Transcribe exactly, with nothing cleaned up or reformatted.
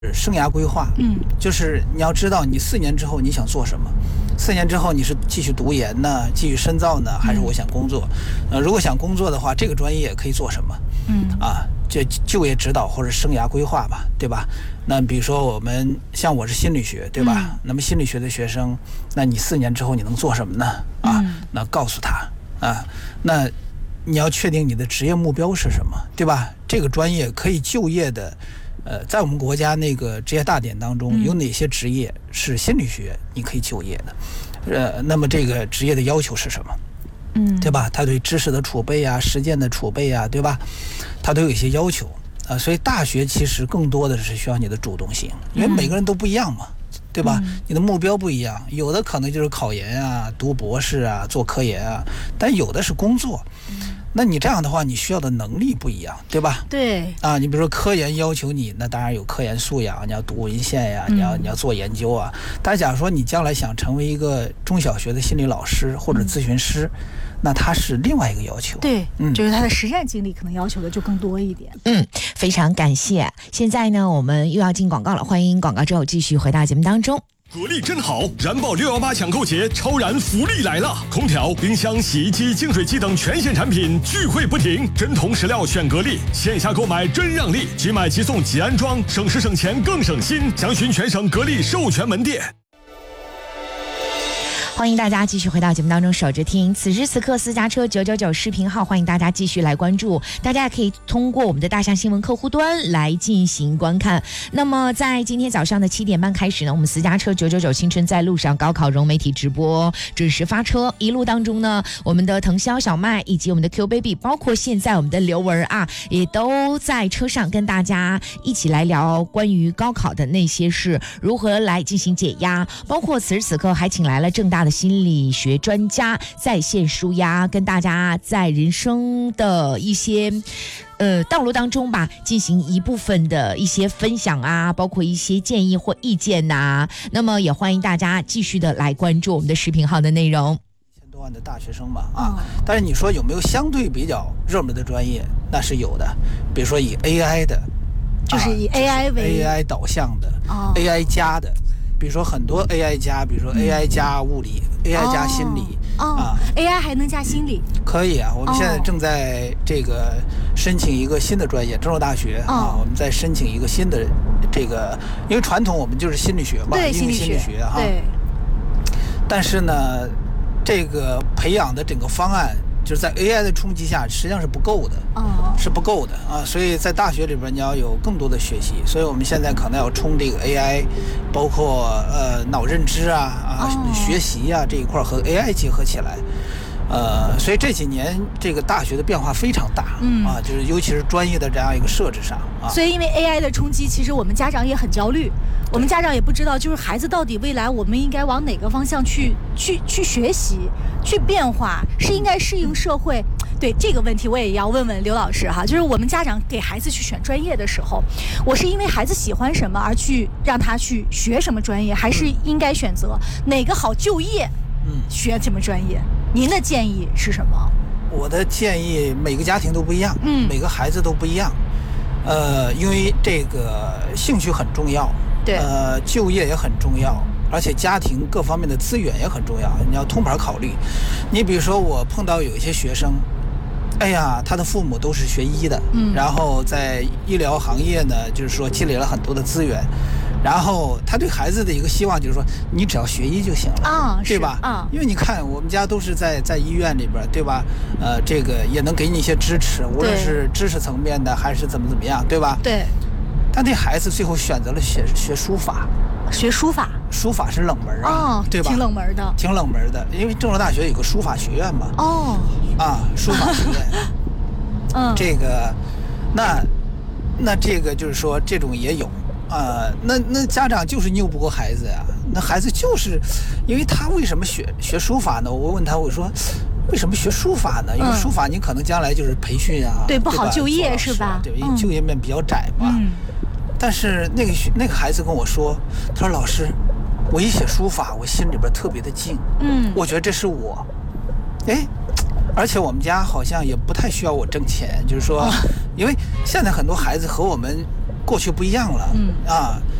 生涯规划， 嗯， 就是你要知道你四年之后你想做什么，四年之后你是继续读研呢，继续深造呢，还是我想工作？呃，如果想工作的话，这个专业可以做什么？ 嗯， 啊，这就业指导或者生涯规划吧，对吧？那比如说我们像我是心理学，对吧？ 嗯、 那么心理学的学生，那你四年之后你能做什么呢？啊， 嗯、 那告诉他啊，那你要确定你的职业目标是什么，对吧？这个专业可以就业的。呃，在我们国家那个职业大典当中，有哪些职业是心理学你可以就业的？呃，那么这个职业的要求是什么？ 嗯， 对吧？他对知识的储备啊，实践的储备啊，对吧？他都有一些要求啊、呃。所以大学其实更多的是需要你的主动性，因为每个人都不一样嘛，对吧？ 嗯、 你的目标不一样，有的可能就是考研啊、读博士啊、做科研啊，但有的是工作。嗯，那你这样的话，你需要的能力不一样，对吧？ 对啊，你比如说科研要求你，那当然有科研素养，你要读文献呀，你要你要做研究啊。但假如说你将来想成为一个中小学的心理老师或者咨询师，嗯、那他是另外一个要求。 对，嗯，就是他的实战经历可能要求的就更多一点。 嗯，非常感谢。现在呢，我们又要进广告了，欢迎广告之后继续回到节目当中。 格力真好，燃爆六一八抢购节超燃福利来了！空调、冰箱、洗衣机、净水机等全线产品聚会不停，真铜实料选格力，线下购买真让利，即买即送即安装，省时省钱更省心。详询全省格力授权门店。 欢迎大家继续回到节目当中，守着听。此时此刻私家车九九九视频号，欢迎大家继续来关注。大家也可以通过我们的大象新闻客户端来进行观看。那么在今天早上的七点半开始呢，我们私家车九九九青春在路上高考融媒体直播准时发车。一路当中呢，我们的腾霄小麦以及我们的 Q Baby， 包括现在我们的刘文啊，也都在车上跟大家一起来聊关于高考的那些事，如何来进行解压。包括此时此刻还请来了正大的心理学专家在线抒压，跟大家在人生的一些呃道路当中吧，进行一部分的一些分享啊，包括一些建议或意见呐、啊。那么也欢迎大家继续的来关注我们的视频号的内容。 一千多万的大学生嘛啊，但是你说有没有相对比较热门的专业？那是有的，比如说以 A I 的， 就是以 A I 为、 就是、A I 导向的、哦、A I 加的。比如说很多 A I 加，比如说 A I 加物理、嗯、A I 加心理、 哦、啊 ，A I 还能加心理？ 可以啊，我们现在正在这个申请一个新的专业，郑州大学、哦、啊，我们在申请一个新的这个，因为传统我们就是心理学嘛， 对， 应用心理学哈。 对。 但是呢，这个培养的整个方案。就是在 A I 的冲击下，实际上是不够的， 哦， 是不够的啊！所以在大学里边，你要有更多的学习。所以我们现在可能要冲这个 A I， 包括呃脑认知啊啊、哦、学习啊这一块和 A I 结合起来。呃，所以这几年这个大学的变化非常大，嗯啊，就是尤其是专业的这样一个设置上啊。 所以因为 A I 的冲击，其实我们家长也很焦虑，我们家长也不知道，就是孩子到底未来我们应该往哪个方向去去去学习、去变化，是应该适应社会。对这个问题，我也要问问刘老师哈，就是我们家长给孩子去选专业的时候，我是因为孩子喜欢什么而去让他去学什么专业，还是应该选择哪个好就业？嗯，学什么专业？您的建议是什么？ 我的建议每个家庭都不一样， 嗯， 每个孩子都不一样，呃，因为这个兴趣很重要， 对， 呃，就业也很重要，而且家庭各方面的资源也很重要，你要通盘考虑。你比如说，我碰到有一些学生，哎呀，他的父母都是学医的， 嗯， 然后在医疗行业呢，就是说积累了很多的资源。然后他对孩子的一个希望就是说，你只要学医就行了啊， 对吧？ 啊， 因为你看我们家都是在在医院里边，对吧？呃，这个也能给你一些支持，无论是知识层面的还是怎么怎么样，对吧？ 对。 但这孩子最后选择了学学书法， 学书法， 书法是冷门啊， 哦， 对吧？ 挺冷门的， 挺冷门的，因为郑州大学有个书法学院嘛。 哦。 啊，书法学院。 嗯。 这个，那，那这个就是说这种也有。呃，那那家长就是拗不过孩子呀，那孩子就是，因为他为什么学学书法呢？我问他，我说，为什么学书法呢？因为书法你可能将来就是培训啊， 嗯、对，不好就业是吧？ 对，因为就业面比较窄嘛。 嗯。 但是那个那个孩子跟我说，他说老师，我一写书法，我心里边特别的静， 嗯， 我觉得这是我，哎。而且我们家好像也不太需要我挣钱，就是说，因为现在很多孩子和我们过去不一样了。 嗯啊。